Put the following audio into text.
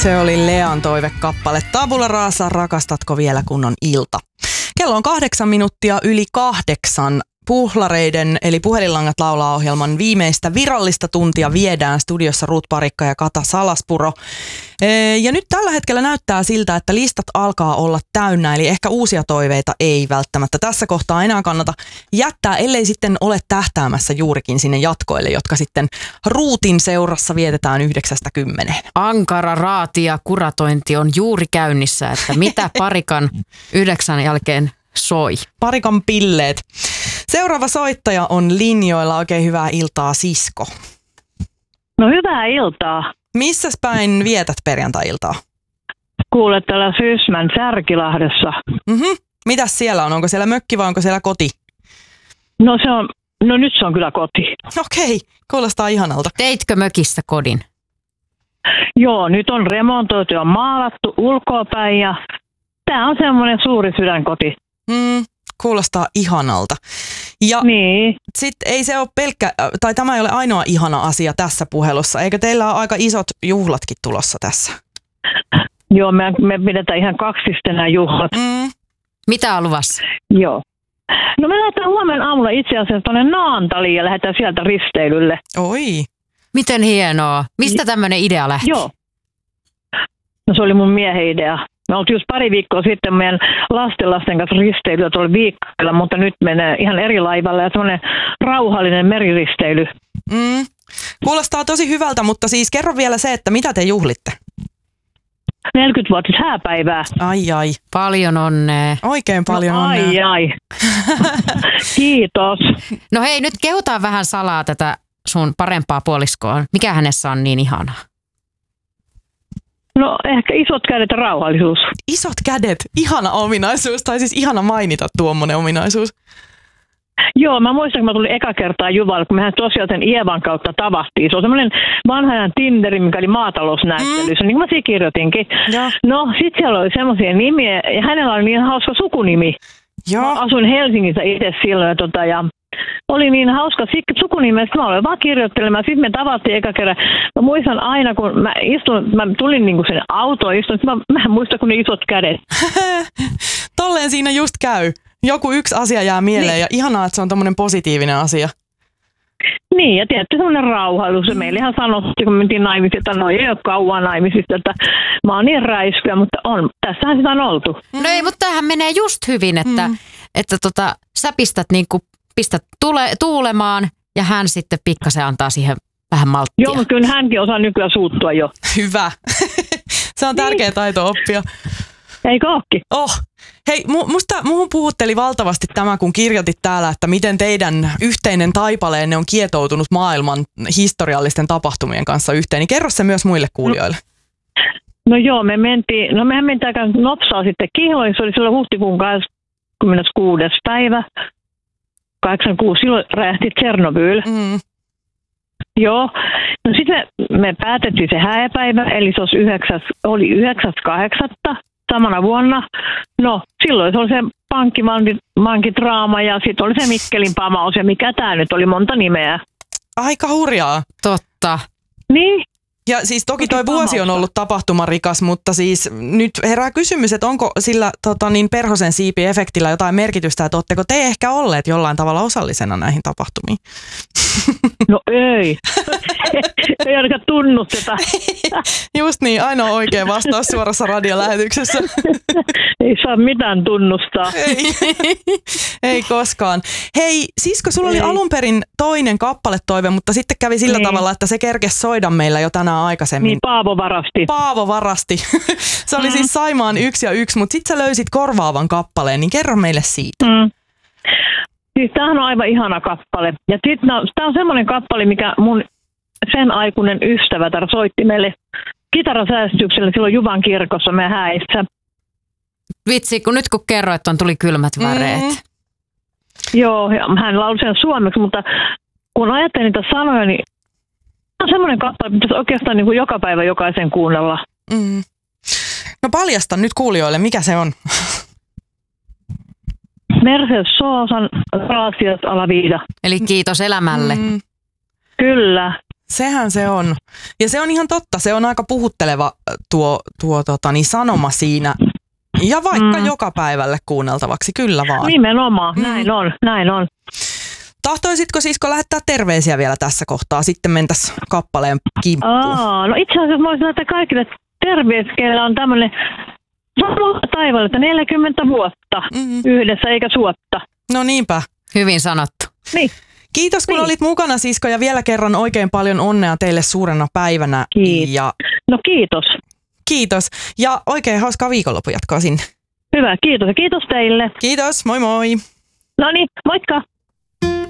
Se oli Lean toivekappale Tabula Rasa, rakastatko vielä kun on ilta. Kello on 8 minuuttia yli 8. Puhlareiden eli Puhelinlangat laulaa -ohjelman viimeistä virallista tuntia viedään studiossa Ruut Parikka ja Kata Salaspuro. Ja nyt tällä hetkellä näyttää siltä, että listat alkaa olla täynnä, eli ehkä uusia toiveita ei välttämättä tässä kohtaa enää kannata jättää, ellei sitten ole tähtäämässä juurikin sinne jatkoille, jotka sitten Ruutin seurassa vietetään 9–10. Ankara raati ja kuratointi on juuri käynnissä, että mitä Parikan 9 jälkeen soi. Parikan pilleet. Seuraava soittaja on linjoilla. Oikein hyvää iltaa, sisko. No hyvää iltaa. Missäs päin vietät perjantai-iltaa? Kuule täällä Sysmän Särkilahdessa. Mitäs siellä on? Onko siellä mökki vai onko siellä koti? No nyt se on kyllä koti. Okei, kuulostaa ihanalta. Teitkö mökissä kodin? Joo, nyt on remontoitu ja maalattu ulkoapäin ja tää on semmoinen suuri sydänkoti. Kuulostaa ihanalta. Ja niin. Sitten ei se ole pelkkä, tai tämä ei ole ainoa ihana asia tässä puhelussa. Eikö teillä ole aika isot juhlatkin tulossa tässä? Joo, me pidetään ihan kaksistena juhlat. Mitä on luvassa? Joo. No me lähdetään huomenna aamulla itse asiassa tuonne Naantaliin ja lähdetään sieltä risteilylle. Oi. Miten hienoa. Mistä tämmöinen idea lähti? Joo. No se oli mun miehen idea. Me oltiin just pari viikkoa sitten meidän lasten kanssa risteilyä tuolla Viikkailla, mutta nyt menee ihan eri laivalla ja semmoinen rauhallinen meriristeily. Kuulostaa tosi hyvältä, mutta siis kerro vielä se, että mitä te juhlitte? 40-vuotis hääpäivää. Ai. Paljon onnea. Oikein paljon onnea. Ai. Kiitos. No hei, nyt kehutaan vähän salaa tätä sun parempaa puoliskoa. Mikä hänessä on niin ihanaa? No ehkä isot kädet ja rauhallisuus. Isot kädet, ihana ominaisuus, tai siis ihana mainita tuommoinen ominaisuus. Joo, mä muistan, kun mä tulin eka kertaa Juvalle, kun mehän tosiaan sen Ievan kautta tavattiin. Se on semmoinen vanha ajan Tinderi, mikä oli maatalousnäyttelyssä, niin kuin mä siinä kirjoitinkin. Ja. No, sit siellä oli semmoisia nimiä, ja hänellä oli niin hauska sukunimi. Joo. Mä asuin Helsingissä itse silloin, ja oli niin hauska sukunimestä, mä olen vaan kirjoittelemaan. Sitten me tavattiin eka kerran. Mä muistan aina, kun mä tulin niinku sinne autoon, mä en muista, kun ne isot kädet. Tolleen siinä just käy. Joku yksi asia jää mieleen ja ihanaa, että se on tommonen positiivinen asia. Niin, ja tietysti semmoinen rauhallus. Meillähän sanottiin, kun mentiin naimisiin, että no ei ole kauan naimisista, että mä oon niin räiskyä, mutta tässähän sitä on oltu. No ei, mutta tämähän menee just hyvin, että sä pistät tuulemaan ja hän sitten pikkasen antaa siihen vähän malttia. Joo, mutta kyllä hänkin osaa nykyään suuttua jo. Hyvä. Se on tärkeä taito oppia. Eikö ookin? Hei, muhun puhutteli valtavasti tämä, kun kirjoitit täällä, että miten teidän yhteinen taipaleenne on kietoutunut maailman historiallisten tapahtumien kanssa yhteen. Niin kerro se myös muille kuulijoille. No joo, mehän mentiin aika nopsaa sitten Kihloihin. Se oli silloin huhtikuun 26. päivä. 86. Silloin räjähti Tšernobyl. Joo. No sitten me päätettiin se hääpäivä, eli se oli 9.8. samana vuonna. No, silloin se oli se pankkivankidraama ja sitten oli se Mikkelin pamaus ja mikä tämä nyt oli, monta nimeä. Aika hurjaa. Totta. Niin. Ja siis toki toi vuosi on ollut tapahtumarikas, mutta siis nyt herää kysymys, että onko sillä perhosen siipi-efektillä jotain merkitystä, että ootteko te ehkä olleet jollain tavalla osallisena näihin tapahtumiin? No ei. Ei ainakaan tunnusteta. Just niin, ainoa oikea vastaus suorassa radiolähetyksessä. Ei saa mitään tunnustaa. Ei koskaan. Hei, sisko, sulla oli alun perin toinen kappaletoive, mutta sitten kävi sillä tavalla, että se kerkesi soida meillä jo tänään aikaisemmin. Niin, Paavo varasti. Se oli siis Saimaan 1 ja 1, mutta sitten sä löysit korvaavan kappaleen, niin kerro meille siitä. Siis tämähän on aivan ihana kappale. Ja sitten tämä on semmoinen kappale, mikä mun sen aikuinen ystävä soitti meille kitarasäästyksellä silloin Juvan kirkossa meidän häissä. Vitsi, kun kerroit, että tuli kylmät väreet. Joo, ja hän lauli sen suomeksi, mutta kun ajattelin niitä sanoja, niin on semmoinen kappale, että pitäisi oikeastaan niin kuin joka päivä jokaisen kuunnella. No paljasta nyt kuulijoille, mikä se on. Mercedes Sosan gracias a la vida. Eli kiitos elämälle. Kyllä. Sehän se on. Ja se on ihan totta. Se on aika puhutteleva tuo sanoma siinä. Ja vaikka joka päivälle kuunneltavaksi, kyllä vaan. Nimenomaan, näin on. Tahtoisitko Sisko lähettää terveisiä vielä tässä kohtaa? Sitten mentäisiin kappaleen kimppuun. No itse asiassa voisin laittaa kaikille terveisiä, keillä on tämmöinen taivaalle, että 40 vuotta yhdessä eikä suotta. No niinpä. Hyvin sanottu. Niin. Kiitos kun olit mukana, Sisko, ja vielä kerran oikein paljon onnea teille suurena päivänä. No kiitos. Kiitos. Ja oikein hauskaa viikonlopun jatkoa sinne. Hyvä, kiitos ja kiitos teille. Kiitos, moi moi. No niin, moikka.